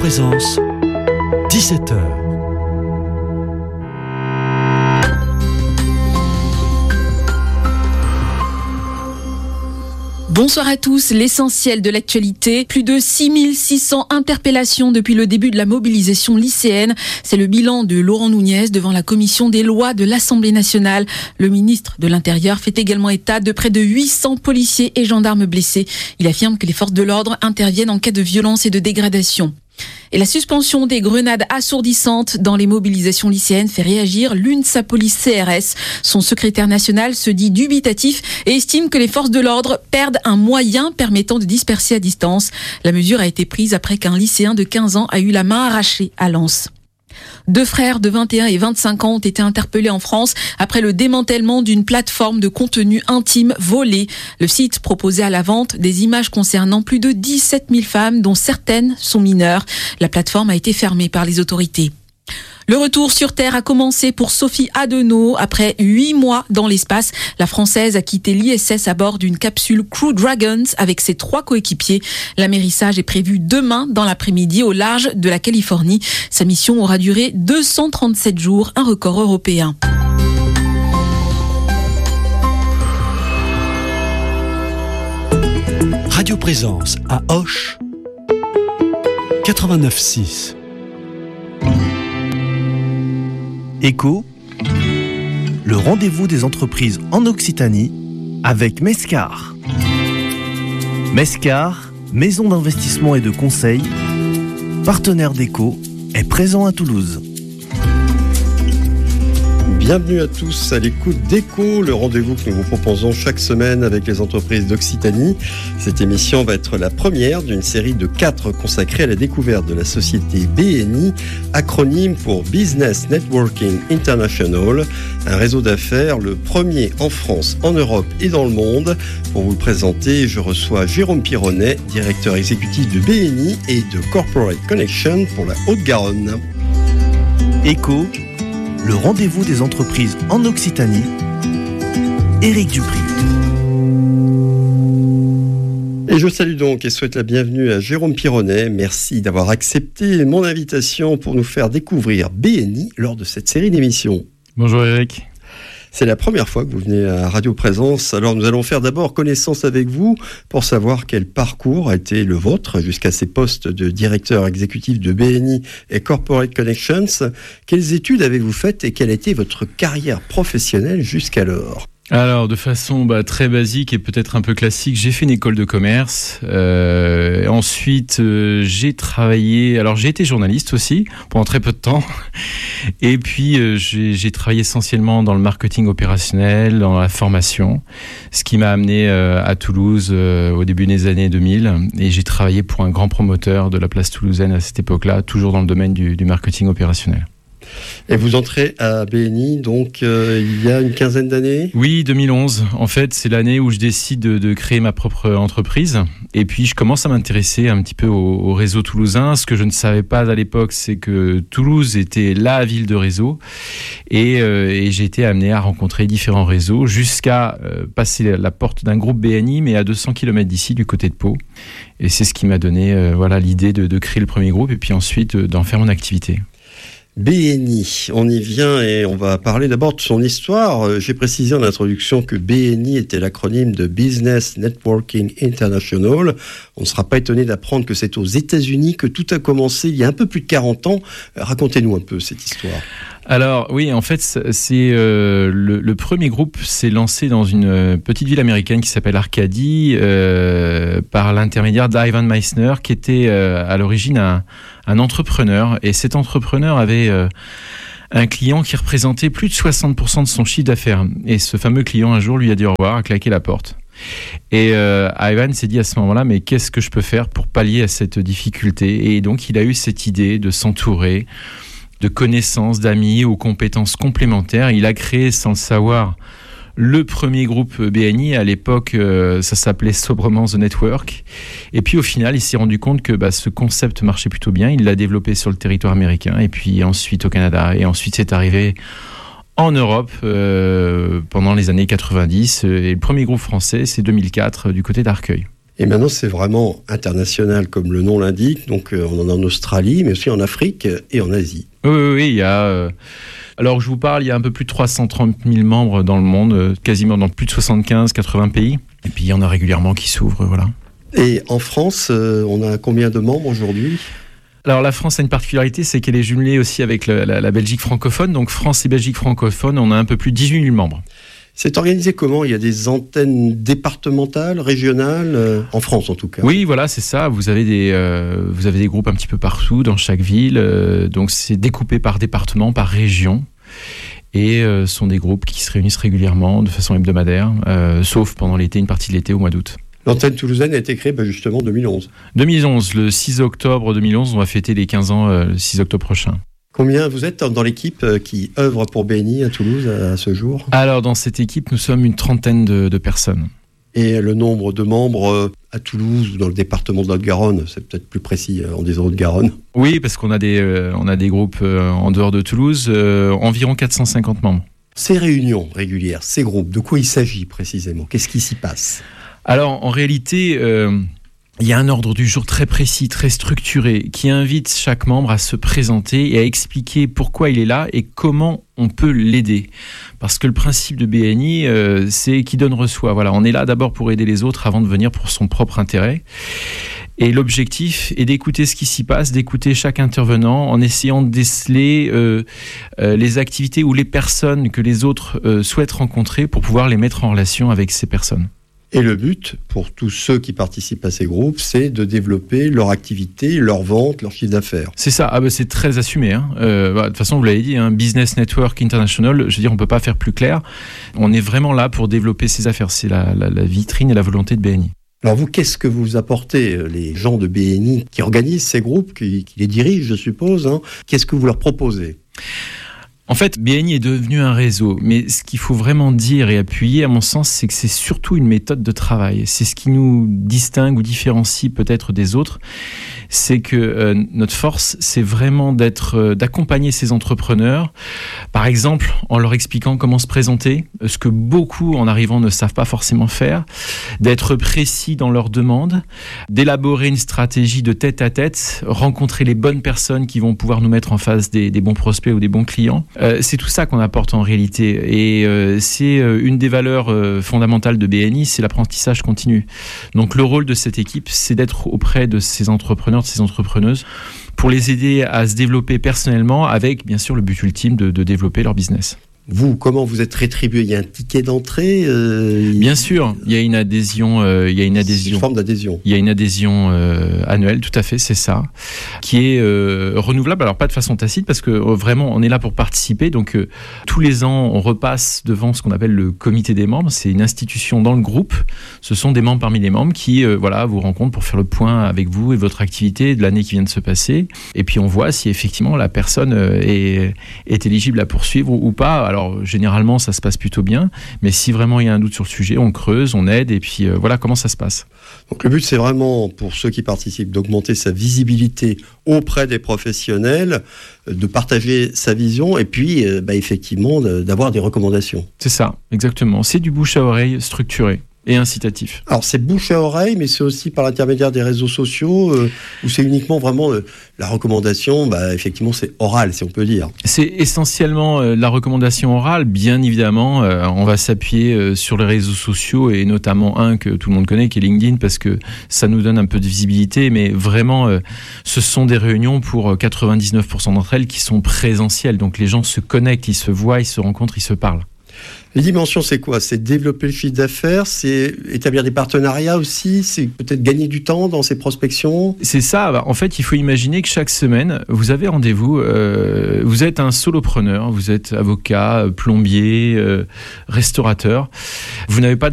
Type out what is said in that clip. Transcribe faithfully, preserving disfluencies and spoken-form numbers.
Présence, dix-sept heures. Bonsoir à tous, l'essentiel de l'actualité. Plus de six mille six cents interpellations depuis le début de la mobilisation lycéenne. C'est le bilan de Laurent Nunez devant la commission des lois de l'Assemblée nationale. Le ministre de l'Intérieur fait également état de près de huit cents policiers et gendarmes blessés. Il affirme que les forces de l'ordre interviennent en cas de violence et de dégradation. Et la suspension des grenades assourdissantes dans les mobilisations lycéennes fait réagir l'UNSA Police C R S. Son secrétaire national se dit dubitatif et estime que les forces de l'ordre perdent un moyen permettant de disperser à distance. La mesure a été prise après qu'un lycéen de quinze ans a eu la main arrachée à Lens. Deux frères de vingt et un et vingt-cinq ans ont été interpellés en France après le démantèlement d'une plateforme de contenu intime volée. Le site proposait à la vente des images concernant plus de dix-sept mille femmes, dont certaines sont mineures. La plateforme a été fermée par les autorités. Le retour sur Terre a commencé pour Sophie Adenau. Après huit mois dans l'espace, la Française a quitté l'I S S à bord d'une capsule Crew Dragons avec ses trois coéquipiers. L'amérissage est prévu demain dans l'après-midi au large de la Californie. Sa mission aura duré deux cent trente-sept jours, un record européen. Radio Présence à Auch, quatre-vingt-neuf six. Écho, le rendez-vous des entreprises en Occitanie avec Mescar. Mescar, maison d'investissement et de conseil, partenaire d'Écho, est présent à Toulouse. Bienvenue à tous à l'écoute d'Écho, le rendez-vous que nous vous proposons chaque semaine avec les entreprises d'Occitanie. Cette émission va être la première d'une série de quatre consacrée à la découverte de la société B N I, acronyme pour Business Networking International, un réseau d'affaires, le premier en France, en Europe et dans le monde. Pour vous le présenter, je reçois Jérôme Pironnet, directeur exécutif de B N I et de Corporate Connection pour la Haute-Garonne. Écho, le rendez-vous des entreprises en Occitanie, Éric Dupri. Et je salue donc et souhaite la bienvenue à Jérôme Pironnet. Merci d'avoir accepté mon invitation pour nous faire découvrir B N I lors de cette série d'émissions. Bonjour Éric. C'est la première fois que vous venez à Radio Présence, alors nous allons faire d'abord connaissance avec vous pour savoir quel parcours a été le vôtre jusqu'à ces postes de directeur exécutif de B N I et Corporate Connections. Quelles études avez-vous faites et quelle a été votre carrière professionnelle jusqu'alors ? Alors, de façon bah, très basique et peut-être un peu classique, j'ai fait une école de commerce. Euh, ensuite, euh, j'ai travaillé... Alors, j'ai été journaliste aussi, pendant très peu de temps. Et puis, euh, j'ai, j'ai travaillé essentiellement dans le marketing opérationnel, dans la formation, ce qui m'a amené euh, à Toulouse euh, au début des années deux mille. Et j'ai travaillé pour un grand promoteur de la place toulousaine à cette époque-là, toujours dans le domaine du, du marketing opérationnel. Et vous entrez à B N I, donc, euh, il y a une quinzaine d'années ? Oui, deux mille onze. En fait, c'est l'année où je décide de, de créer ma propre entreprise. Et puis, je commence à m'intéresser un petit peu au, au réseau toulousain. Ce que je ne savais pas à l'époque, c'est que Toulouse était la ville de réseau. Et, euh, et j'ai été amené à rencontrer différents réseaux jusqu'à euh, passer la porte d'un groupe B N I, mais à deux cents kilomètres d'ici, du côté de Pau. Et c'est ce qui m'a donné euh, voilà, l'idée de, de créer le premier groupe et puis ensuite euh, d'en faire mon activité. B N I, on y vient et on va parler d'abord de son histoire. J'ai précisé en introduction que B N I était l'acronyme de Business Networking International. On ne sera pas étonné d'apprendre que c'est aux États-Unis que tout a commencé il y a un peu plus de quarante ans. Racontez-nous un peu cette histoire. Alors oui, en fait, c'est euh, le, le premier groupe s'est lancé dans une petite ville américaine qui s'appelle Arcadie euh, par l'intermédiaire d'Ivan Meissner, qui était euh, à l'origine un, un entrepreneur. Et cet entrepreneur avait euh, un client qui représentait plus de soixante pour cent de son chiffre d'affaires. Et ce fameux client, un jour, lui a dit au revoir, a claqué la porte. Et euh, Ivan s'est dit à ce moment-là, mais qu'est-ce que je peux faire pour pallier à cette difficulté ? Et donc, il a eu cette idée de s'entourer de connaissances, d'amis, aux compétences complémentaires. Il a créé, sans le savoir, le premier groupe B N I. À l'époque, euh, ça s'appelait sobrement The Network. Et puis, au final, il s'est rendu compte que bah, ce concept marchait plutôt bien. Il l'a développé sur le territoire américain et puis ensuite au Canada. Et ensuite, c'est arrivé en Europe euh, pendant les années quatre-vingt-dix. Et le premier groupe français, c'est deux mille quatre, du côté d'Arcueil. Et maintenant, c'est vraiment international, comme le nom l'indique. Donc, euh, on en a en Australie, mais aussi en Afrique et en Asie. Oui, oui, oui, il y a... Euh... Alors, je vous parle, il y a un peu plus de trois cent trente mille membres dans le monde, euh, quasiment dans plus de soixante-quinze à quatre-vingts pays. Et puis, il y en a régulièrement qui s'ouvrent, voilà. Et en France, euh, on a combien de membres aujourd'hui ? Alors, la France a une particularité, c'est qu'elle est jumelée aussi avec le, la, la Belgique francophone. Donc, France et Belgique francophone, on a un peu plus de dix-huit mille membres. C'est organisé comment ? Il y a des antennes départementales, régionales, euh, en France en tout cas. Oui, voilà, c'est ça. Vous avez des, euh, vous avez des groupes un petit peu partout, dans chaque ville. Euh, donc, c'est découpé par département, par région. Et euh, ce sont des groupes qui se réunissent régulièrement, de façon hebdomadaire, euh, sauf pendant l'été, une partie de l'été au mois d'août. L'antenne toulousaine a été créée bah, justement en deux mille onze. deux mille onze, le six octobre deux mille onze, on va fêter les quinze ans euh, le six octobre prochain. Combien vous êtes dans l'équipe qui œuvre pour B N I à Toulouse à ce jour ? Alors, dans cette équipe, nous sommes une trentaine de, de personnes. Et le nombre de membres à Toulouse ou dans le département de Haute-Garonne, c'est peut-être plus précis en disant Haute-Garonne. Oui, parce qu'on a des, euh, on a des groupes euh, en dehors de Toulouse, euh, environ quatre cent cinquante membres. Ces réunions régulières, ces groupes, de quoi il s'agit précisément ? Qu'est-ce qui s'y passe ? Alors, en réalité... Euh, Il y a un ordre du jour très précis, très structuré, qui invite chaque membre à se présenter et à expliquer pourquoi il est là et comment on peut l'aider. Parce que le principe de B N I, euh, c'est qui donne reçoit. Voilà, on est là d'abord pour aider les autres avant de venir pour son propre intérêt. Et l'objectif est d'écouter ce qui s'y passe, d'écouter chaque intervenant en essayant de déceler euh, euh, les activités ou les personnes que les autres euh, souhaitent rencontrer pour pouvoir les mettre en relation avec ces personnes. Et le but, pour tous ceux qui participent à ces groupes, c'est de développer leur activité, leur vente, leur chiffre d'affaires. C'est ça, ah bah c'est très assumé. Hein. Euh, bah, de toute façon, vous l'avez dit, hein, Business Network International, je veux dire, on ne peut pas faire plus clair. On est vraiment là pour développer ces affaires. C'est la, la, la vitrine et la volonté de B N I. Alors vous, qu'est-ce que vous apportez, les gens de B N I qui organisent ces groupes, qui, qui les dirigent, je suppose, hein, qu'est-ce que vous leur proposez ? En fait, B N I est devenu un réseau, mais ce qu'il faut vraiment dire et appuyer, à mon sens, c'est que c'est surtout une méthode de travail. C'est ce qui nous distingue ou différencie peut-être des autres. C'est que euh, notre force, c'est vraiment d'être, euh, d'accompagner ces entrepreneurs, par exemple, en leur expliquant comment se présenter, ce que beaucoup, en arrivant, ne savent pas forcément faire, d'être précis dans leurs demandes, d'élaborer une stratégie de tête à tête, rencontrer les bonnes personnes qui vont pouvoir nous mettre en face des, des bons prospects ou des bons clients. Euh, c'est tout ça qu'on apporte en réalité. Et euh, c'est euh, une des valeurs euh, fondamentales de B N I, c'est l'apprentissage continu. Donc le rôle de cette équipe, c'est d'être auprès de ces entrepreneurs, de ces entrepreneuses, pour les aider à se développer personnellement, avec bien sûr le but ultime de, de développer leur business. Vous, comment vous êtes rétribué ? Il y a un ticket d'entrée euh, Bien sûr, il y a une adhésion. Euh, il y a une adhésion. C'est une forme d'adhésion. Il y a une adhésion euh, annuelle, tout à fait, c'est ça, qui est euh, renouvelable. Alors pas de façon tacite, parce que euh, vraiment, on est là pour participer. Donc euh, tous les ans, on repasse devant ce qu'on appelle le comité des membres. C'est une institution dans le groupe. Ce sont des membres parmi les membres qui, euh, voilà, vous rencontrent pour faire le point avec vous et votre activité de l'année qui vient de se passer. Et puis on voit si effectivement la personne euh, est, est éligible à poursuivre ou, ou pas. Alors, Alors, généralement, ça se passe plutôt bien, mais si vraiment il y a un doute sur le sujet, on creuse, on aide, et puis euh, voilà comment ça se passe. Donc le but, c'est vraiment, pour ceux qui participent, d'augmenter sa visibilité auprès des professionnels, de partager sa vision, et puis, euh, bah, effectivement, de, d'avoir des recommandations. C'est ça, exactement. C'est du bouche à oreille structuré et incitatif. Alors, c'est bouche à oreille, mais c'est aussi par l'intermédiaire des réseaux sociaux, euh, où c'est uniquement vraiment euh, la recommandation, bah, effectivement, c'est oral, si on peut dire. C'est essentiellement euh, la recommandation orale, bien évidemment. Euh, on va s'appuyer euh, sur les réseaux sociaux, et notamment un que tout le monde connaît, qui est LinkedIn, parce que ça nous donne un peu de visibilité, mais vraiment, euh, ce sont des réunions pour quatre-vingt-dix-neuf pour cent d'entre elles qui sont présentielles. Donc, les gens se connectent, ils se voient, ils se rencontrent, ils se parlent. Les dimensions, c'est quoi ? C'est développer le chiffre d'affaires, c'est établir des partenariats aussi, c'est peut-être gagner du temps dans ces prospections. C'est ça. En fait, il faut imaginer que chaque semaine, vous avez rendez-vous. Euh, vous êtes un solopreneur, vous êtes avocat, plombier, euh, restaurateur. Vous n'avez pas de